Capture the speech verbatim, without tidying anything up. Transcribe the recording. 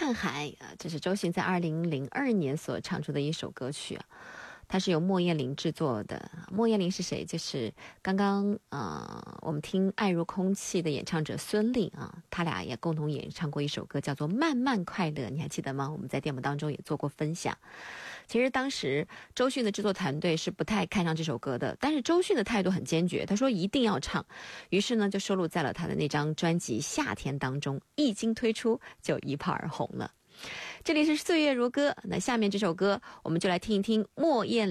看海啊，这是周迅在二零零二年所唱出的一首歌曲啊。它是由莫艳玲制作的。莫艳玲是谁？就是刚刚呃我们听《爱如空气》的演唱者孙俪啊，他俩也共同演唱过一首歌叫做《慢慢快乐》，你还记得吗？我们在节目当中也做过分享。其实当时周迅的制作团队是不太看上这首歌的，但是周迅的态度很坚决，他说一定要唱，于是呢就收录在了他的那张专辑《夏天》当中，一经推出就一炮而红了。这里是岁月如歌，那下面这首歌我们就来听一听莫艳